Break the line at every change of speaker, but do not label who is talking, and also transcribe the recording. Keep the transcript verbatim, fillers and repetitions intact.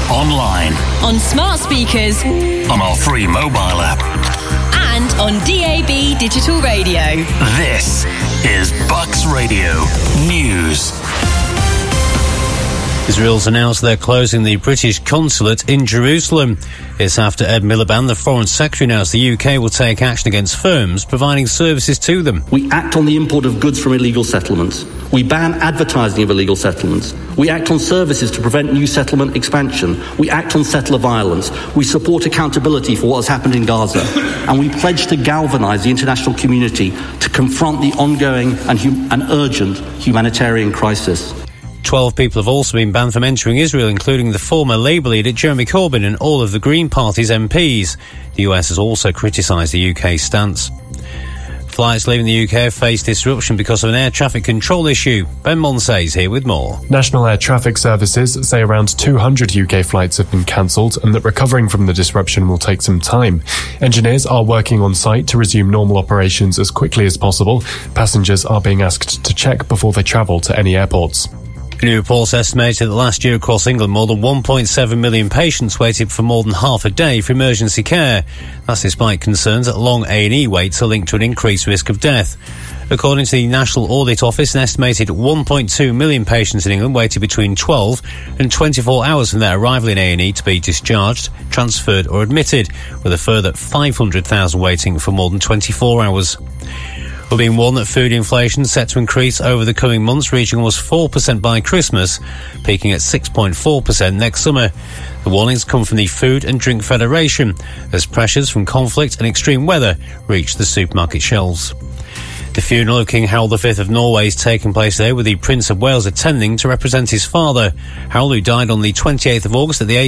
online,
on smart speakers,
on our free mobile app,
and on D A B digital radio.
This is Bucks Radio News.
Israel's announced they're closing the British consulate in Jerusalem. It's after Ed Miliband, the Foreign Secretary, announced the U K will take action against firms providing services to them.
We act on the import of goods from illegal settlements. We ban advertising of illegal settlements. We act on services to prevent new settlement expansion. We act on settler violence. We support accountability for what has happened in Gaza. And we pledge to galvanise the international community to confront the ongoing and, hum- and urgent humanitarian crisis.
Twelve people have also been banned from entering Israel, including the former Labour leader Jeremy Corbyn and all of the Green Party's M Ps. The U S has also criticised the U K's stance. Flights leaving the U K have faced disruption because of an air traffic control issue. Ben Monsey is here with more.
National Air Traffic Services say around two hundred U K flights have been cancelled and that recovering from the disruption will take some time. Engineers are working on site to resume normal operations as quickly as possible. Passengers are being asked to check before they travel to any airports.
New reports estimated that last year across England more than one point seven million patients waited for more than half a day for emergency care. That's despite concerns that long A and E waits are linked to an increased risk of death. According to the National Audit Office, an estimated one point two million patients in England waited between twelve and twenty-four hours from their arrival in A and E to be discharged, transferred or admitted, with a further five hundred thousand waiting for more than twenty-four hours. We're being warned that food inflation is set to increase over the coming months, reaching almost four percent by Christmas, peaking at six point four percent next summer. The warnings come from the Food and Drink Federation, as pressures from conflict and extreme weather reach the supermarket shelves. The funeral of King Harald the Fifth of Norway is taking place today, with the Prince of Wales attending to represent his father. Harald, who died on the twenty-eighth of August at the age